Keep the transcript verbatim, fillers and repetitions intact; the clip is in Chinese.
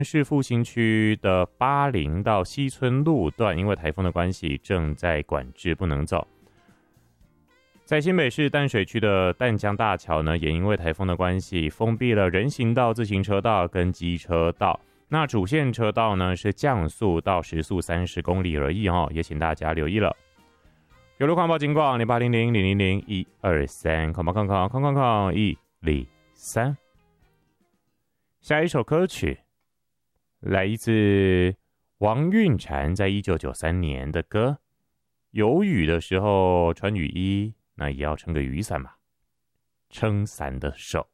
市复兴区的八零到西村路段，因为台风的关系，正在管制不能走。在新北市淡水区的淡江大桥呢，也因为台风的关系，封闭了人行道、自行车道跟机车道。那主线车道呢是降速到时速三十公里而已哦，也请大家留意了。有路况报警广零八零零零零零一二三，空空空空空空空一零三。下一首歌曲来自王韵婵在一九九三年的歌，有雨的时候穿雨衣，那也要撑个雨伞嘛，撑伞的手。